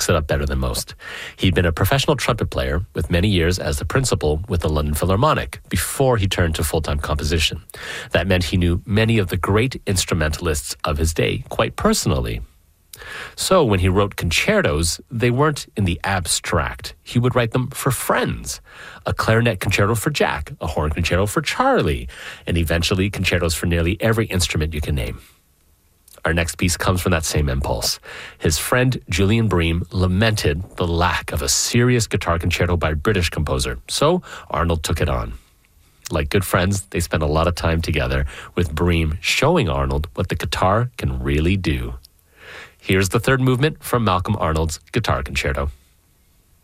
it up better than most. He'd been a professional trumpet player with many years as the principal with the London Philharmonic before he turned to full-time composition. That meant he knew many of the great instrumentalists of his day quite personally. So when he wrote concertos, they weren't in the abstract. He would write them for friends. A clarinet concerto for Jack, a horn concerto for Charlie, and eventually concertos for nearly every instrument you can name. Our next piece comes from that same impulse. His friend Julian Bream lamented the lack of a serious guitar concerto by a British composer, so Arnold took it on. Like good friends, they spent a lot of time together, with Bream showing Arnold what the guitar can really do. Here's the third movement from Malcolm Arnold's Guitar Concerto.